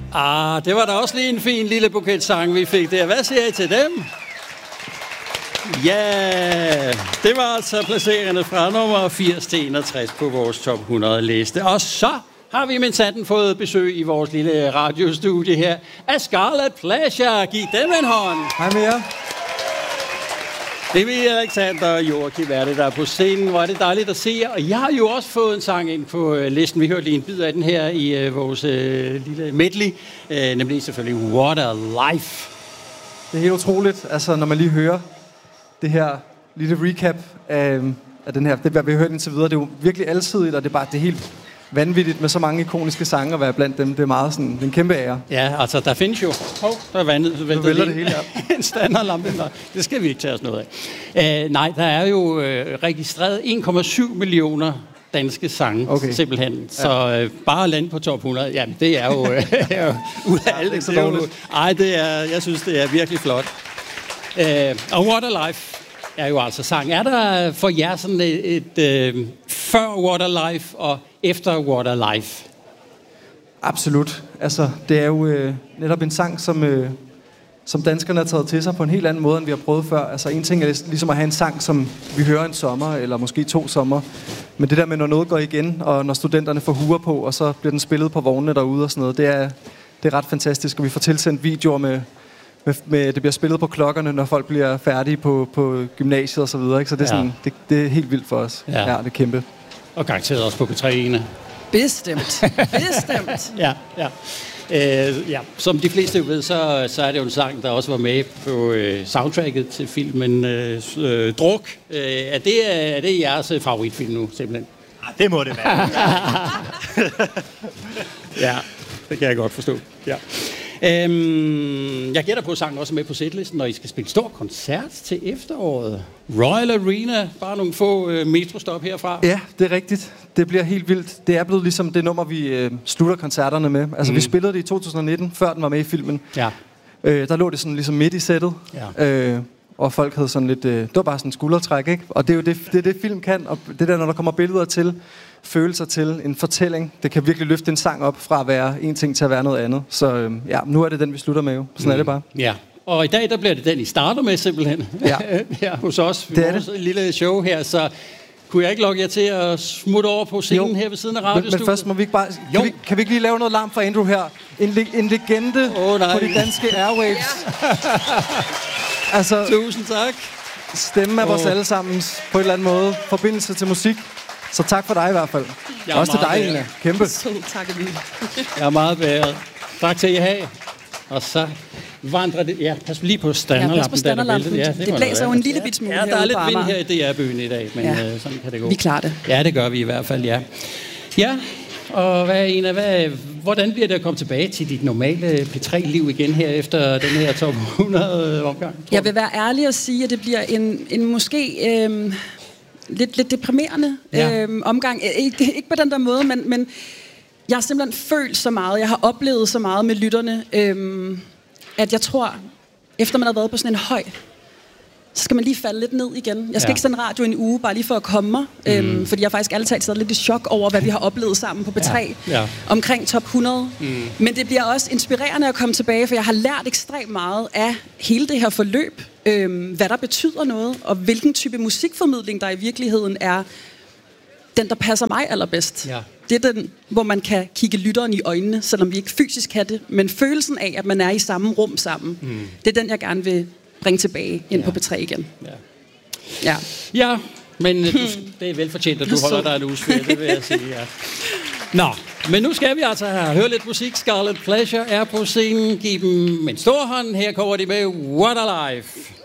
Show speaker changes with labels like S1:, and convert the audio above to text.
S1: Det var da også lige en fin lille buket sang, vi fik der. Hvad siger I til dem? Ja, det var altså placeringerne fra nummer 80 til 61 på vores top 100 liste. Og så har vi med sanden fået besøg i vores lille radiostudie her af Scarlet Pleasure. Giv dem en hånd.
S2: Hej med jer.
S1: Det er vi, Alexander og Joachim, er det der på scenen. Hvor er det dejligt at se jer. Og jeg har jo også fået en sang ind på listen. Vi hørte lige en bid af den her i vores lille medley. Nemlig selvfølgelig What a Life.
S2: Det er helt utroligt, altså når man lige hører det her lille recap af den her, det vi har hørt indtil videre. Det er jo virkelig alsidigt, og det er helt vanvittigt med så mange ikoniske sange at være blandt dem. Det er meget sådan, det er en kæmpe ære.
S1: Ja, altså der findes jo... der er vandet.
S2: Nu vælter det hele, ja.
S1: En standardlampe. Det skal vi ikke tage os noget af. Nej, der er jo registreret 1,7 millioner danske sange, simpelthen. Så bare at lande på top 100, jamen det er jo ud af alt. Jeg synes, det er virkelig flot. Og What a Life er jo altså sang. Er der for jer sådan et før What a Life og efter What a Life?
S2: Absolut. Altså, det er jo netop en sang, som danskerne har taget til sig på en helt anden måde, end vi har prøvet før. Altså, en ting er ligesom at have en sang, som vi hører en sommer, eller måske 2 sommer. Men det der med, når noget går igen, og når studenterne får huer på, og så bliver den spillet på vognene derude og sådan noget, det er ret fantastisk. Og vi får tilsendt videoer med det bliver spillet på klokkerne, når folk bliver færdige på gymnasiet og så videre. Ikke? Så det er, sådan, det er helt vildt for os. Ja, det er kæmpe.
S1: Og garanteret også på P3'ene.
S3: Bestemt.
S1: Ja. Som de fleste jo ved, så er det jo en sang, der også var med på soundtracket til filmen Druk. Er det jeres favoritfilm nu, simpelthen?
S4: Det må det være.
S1: Ja, det kan jeg godt forstå. Ja. Jeg gætter på, at sangen også er med på setlisten, når I skal spille stor koncert til efteråret. Royal Arena, bare nogle få metrostop herfra.
S2: Ja, det er rigtigt. Det bliver helt vildt. Det er blevet ligesom det nummer, vi slutter koncerterne med. Altså, vi spillede det i 2019, før den var med i filmen.
S1: Ja.
S2: Der lå det sådan ligesom midt i sættet. Ja. Og folk havde sådan lidt... det var bare sådan en skuldertræk, ikke? Og det er jo det film kan. Og det der, når der kommer billeder til, følelser til, en fortælling, det kan virkelig løfte en sang op fra at være en ting til at være noget andet. Så nu er det den, vi slutter med jo. Sådan er det bare.
S1: Ja. Og i dag, der bliver det den, I starter med simpelthen. Ja. Her hos os. Det er det. Lille show her, så... Kunne jeg ikke lokke jer til at smutte over på scenen her ved siden af radiostudiet?
S2: Men først må vi ikke bare... Kan vi ikke lige lave noget larm for Andrew her? En legende på de danske airwaves.
S1: Altså, tusind tak.
S2: Stemme af vores allesammens på en eller anden måde. Forbindelse til musik. Så tak for dig i hvert fald. Også til dig, Ina. Kæmpe.
S3: Tak, Emil.
S1: Jeg er meget bedre. Tak til jer have. Og så vandrer det... Ja, pas lige på standerlampen.
S3: Ja, pas på standerlampen. Det blæser jo en lille bit smule.
S1: Ja, der er lidt vind her i DR-byen i dag, men sådan kan det gå.
S3: Vi klarer det.
S1: Ja, det gør vi i hvert fald, ja. Ja, og hvordan bliver det at komme tilbage til dit normale P3-liv igen her efter den her top 100 omgang?
S3: Jeg vil være ærlig og sige, at det bliver en måske lidt deprimerende omgang. Ikke på den der måde, men jeg har simpelthen følt så meget, jeg har oplevet så meget med lytterne, at jeg tror, efter man har været på sådan en høj, så skal man lige falde lidt ned igen. Jeg skal ikke sende radio en uge, bare lige for at komme mig, fordi jeg faktisk altid taget lidt i chok over, hvad vi har oplevet sammen på P3 omkring top 100. Men det bliver også inspirerende at komme tilbage, for jeg har lært ekstremt meget af hele det her forløb, hvad der betyder noget, og hvilken type musikformidling, der i virkeligheden er den, der passer mig allerbedst. Ja. Det er den, hvor man kan kigge lytteren i øjnene, selvom vi ikke fysisk kan det, men følelsen af, at man er i samme rum sammen, det er den, jeg gerne vil bringe tilbage ind på P3 igen.
S1: Ja, men det er velfortjent, at du holder dig en uges ferie, det vil jeg sige, ja. Nå, men nu skal vi altså høre lidt musik. Scarlet Pleasure er på scenen. Giv dem en stor hånd. Her kommer de med What a Life.